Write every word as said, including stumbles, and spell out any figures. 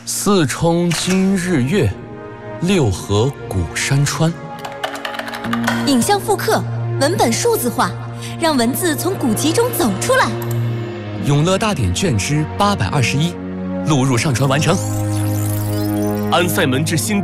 四冲今日月，六合古山川。 影像复刻，文本数字化，让文字从古籍中走出来。 永乐大典卷之八百二十一，录入上传完成。安塞门至新。